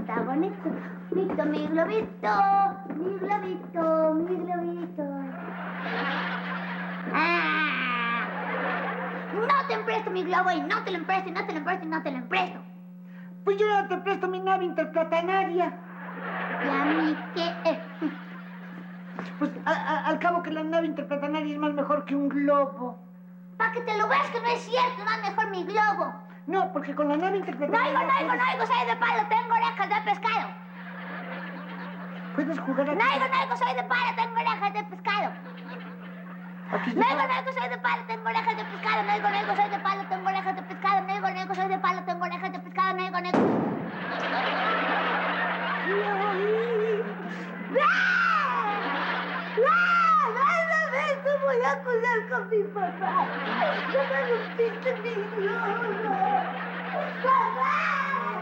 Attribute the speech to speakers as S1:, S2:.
S1: está bonito. Bonito, mi globito, mi globito, mi globito. ¡Ah! No te empresto mi globo y no te lo empresto, y no te lo empresto, y no te lo empresto.
S2: Pues yo ya te presto mi nave interplanetaria.
S1: ¿Y a mí qué?
S2: Pues al cabo que la nave interplanetaria es más mejor que un globo.
S1: Para que te lo veas que no es cierto, no es mejor mi globo.
S2: No, porque con la nave
S1: No
S2: interplanetaria...
S1: oigo, soy de palo, tengo orejas de pescado.
S2: Puedes jugar aquí.
S1: No oigo, soy de palo, tengo orejas de pescado.
S2: Aquí
S1: No oigo, soy de palo, tengo orejas de pescado. No oigo, soy de palo, tengo orejas de pescado. No oigo, soy de palo, tengo orejas de pescado. No oigo. ¡No voy a acusar con mi papá! ¡No me rompiste mi globo! ¡Papá!